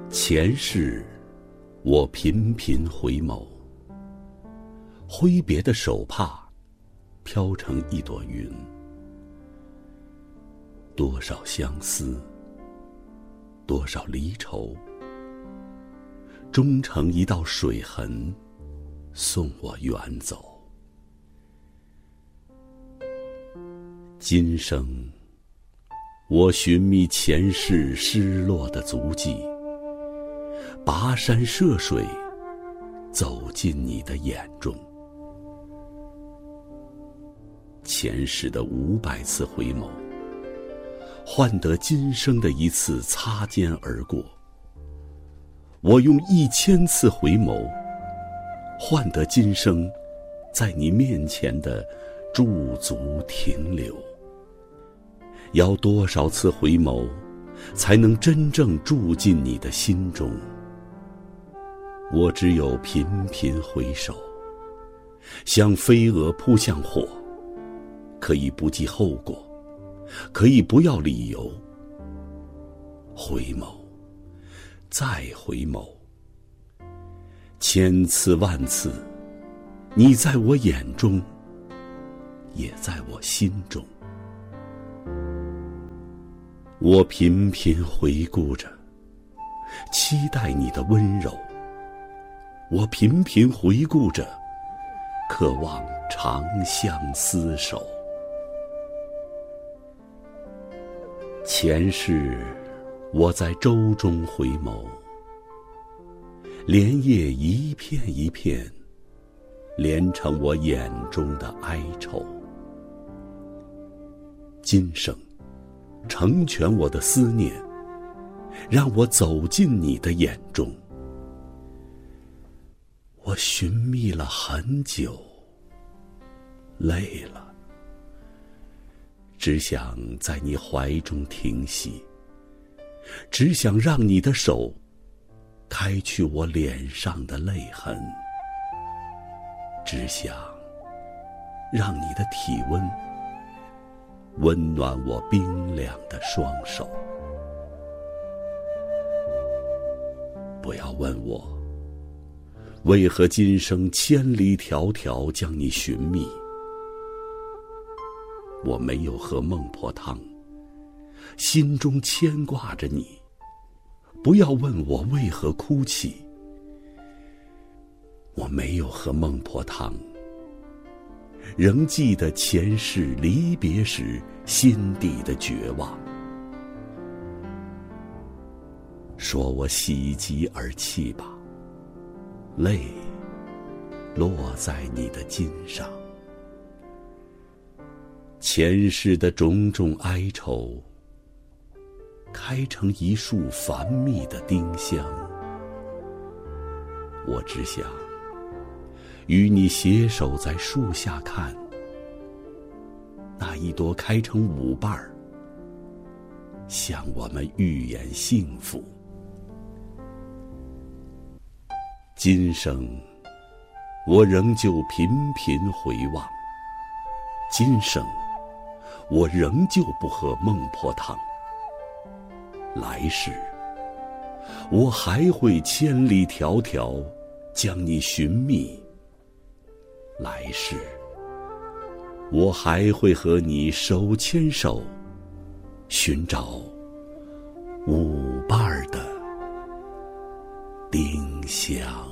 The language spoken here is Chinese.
前世，我频频回眸，挥别的手帕飘成一朵云。多少相思，多少离愁，终成一道水痕，送我远走。今生，我寻觅前世失落的足迹，跋山涉水，走进你的眼中。前世的500次回眸，换得今生的一次擦肩而过。我用1000次回眸，换得今生在你面前的驻足停留。要多少次回眸，才能真正住进你的心中？我只有频频回首，像飞蛾扑向火，可以不计后果，可以不要理由。回眸，再回眸，千次万次，你在我眼中，也在我心中。我频频回顾着，期待你的温柔；我频频回顾着，渴望长相厮守。前世，我在舟中回眸，莲叶一片一片，连成我眼中的哀愁。今生，成全我的思念，让我走进你的眼中。我寻觅了很久，累了，只想在你怀中停息，只想让你的手开去我脸上的泪痕，只想让你的体温温暖我冰凉的双手。不要问我，为何今生千里迢迢将你寻觅？我没有喝孟婆汤，心中牵挂着你。不要问我为何哭泣，我没有喝孟婆汤，仍记得前世离别时心底的绝望。说我喜极而泣吧，泪落在你的襟上。前世的种种哀愁，开成一束繁密的丁香。我只想与你携手在树下看，那一朵开成5瓣儿，向我们预言幸福。今生，我仍旧频频回望；今生，我仍旧不喝孟婆汤。来世，我还会千里迢迢将你寻觅。来世，我还会和你手牵手，寻找5瓣的丁香。